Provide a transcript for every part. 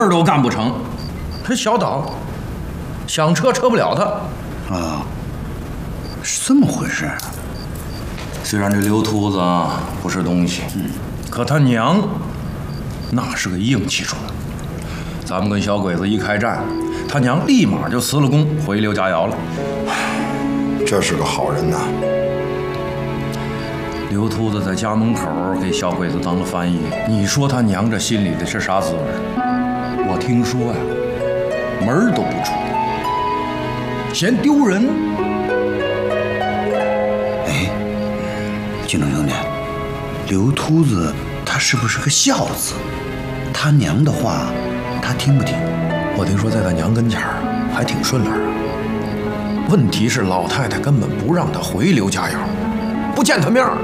儿都干不成。这小岛想撤撤不了他。 啊，是这么回事。 虽然这刘秃子啊不是东西，可他娘那是个硬气种。咱们跟小鬼子一开战，他娘立马就辞了工，回刘家窑了。 这是个好人呐。 刘秃子在家门口给小鬼子当了翻译，你说他娘这心里的是啥滋味？我听说呀，门儿都不出，嫌丢人。 哎，金龙兄弟，刘秃子他是不是个孝子？他娘的话，他听不听？ 我听说在他娘跟前儿还挺顺溜啊。问题是老太太根本不让他回刘家窑，不见他面儿。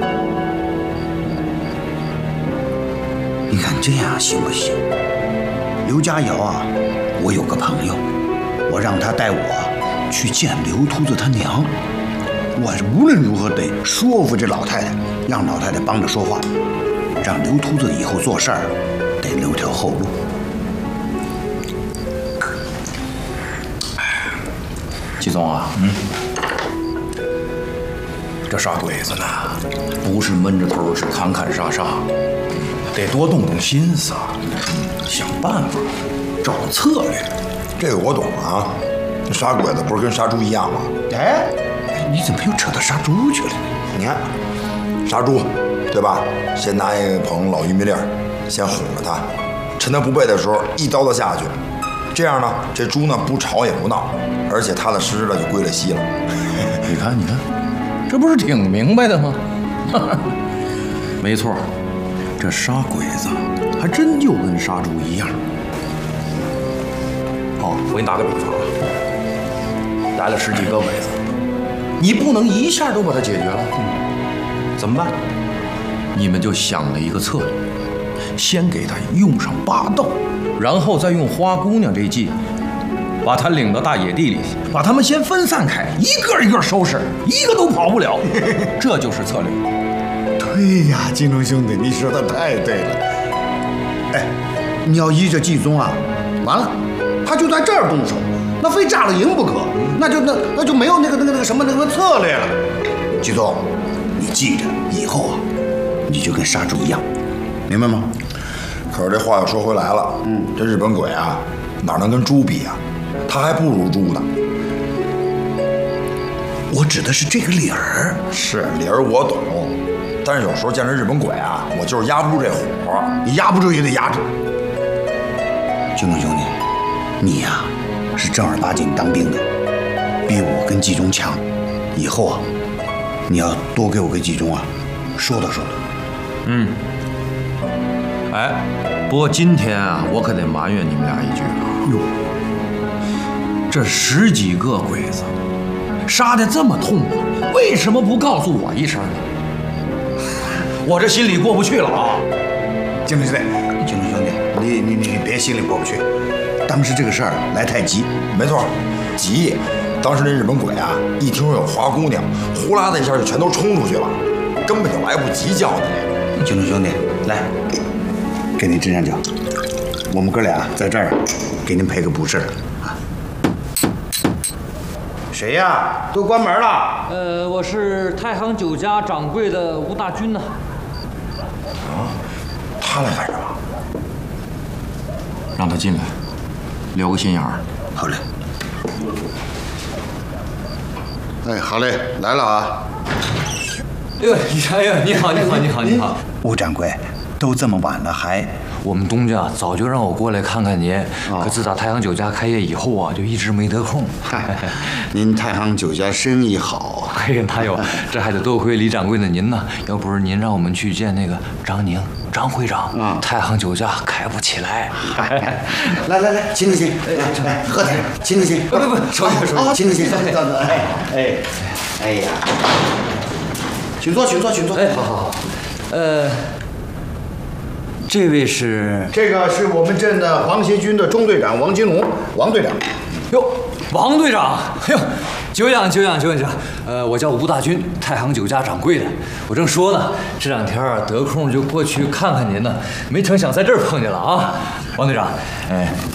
你看这样行不行？刘家窑啊，我有个朋友，我让他带我去见刘秃子他娘。我无论如何得说服这老太太，让老太太帮着说话，让刘秃子以后做事儿得留条后路。 季总啊，这傻鬼子呢，不是闷着头只砍砍杀杀，得多动动心思，想办法，找策略。 这个我懂啊，这杀鬼子不是跟杀猪一样吗？ 哎，你怎么又扯到杀猪去了？ 你看，杀猪，对吧？先拿一捧老玉米粒儿，先哄着它，趁它不备的时候一刀子下去。这样呢，这猪呢不吵也不闹，而且踏踏实实的就归了西了。 你看，你看，这不是挺明白的吗？没错，这杀鬼子还真就跟杀猪一样。哦，我给你打个比方啊，来了10几个鬼子，你不能一下都把它解决了，怎么办？你们就想了一个策略，先给他用上霸道，然后再用花姑娘这计，把他领到大野地里，把他们先分散开，一个一个收拾，一个都跑不了。这就是策略。 对呀，金龙兄弟，你说的太对了。哎，你要依着季宗啊，完了，他就在这儿动手，那非炸了营不可，那就没有那个什么策略了。季宗，你记着，以后啊，你就跟杀猪一样，明白吗？ 可是这话又说回来了，这日本鬼啊，哪能跟猪比啊？他还不如猪呢。 我指的是这个理儿。 是理儿我懂，但是有时候见着日本鬼啊，我就是压不住这火。 你压不住也得压住。金龙兄弟，你呀，是正儿八经当兵的，比我跟季中强。以后啊，你要多给我跟季中啊说道说道。 哎，不过今天啊，我可得埋怨你们俩一句啊。哟，这10几个鬼子杀得这么痛快，为什么不告诉我一声呢？我这心里过不去了啊！ 金龙兄弟，你别心里过不去。当时这个事儿来太急。 没错，急。当时那日本鬼啊，一听说有花姑娘，呼啦的一下就全都冲出去了，根本就来不及叫你。 金龙兄弟，来，给您斟上酒。我们哥俩在这儿给您赔个不是啊。谁呀？都关门了。 我是太行酒家掌柜的吴大军呢。 他来干什么？ 让他进来，留个心眼儿。 好嘞。哎，好嘞，来了啊。 哎呀，你好。 吴掌柜，都这么晚了还…… 我们东家早就让我过来看看您，可自打太行酒家开业以后啊，就一直没得空。 您太行酒家生意好。 哎呀，哪有，这还得多亏李掌柜的您呢。要不是您让我们去见那个张宁张会长，太行酒家开不起来。 来，请，来喝点，请。 不，手请，哎呀，请坐。 哎，好。这位是？ 这个是我们镇的皇协军的中队长王金龙，王队长。 哟，王队长，哎呦，久仰。我叫吴大军，太行酒家掌柜的。我正说呢，这2天得空就过去看看您呢，没成想在这儿碰见了啊。王队长，